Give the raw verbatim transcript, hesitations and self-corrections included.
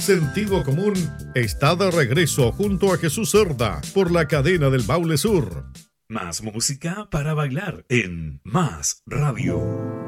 Sentido Común está de regreso junto a Jesús Cerda por la cadena del Maule Sur. Más música para bailar en Más Radio.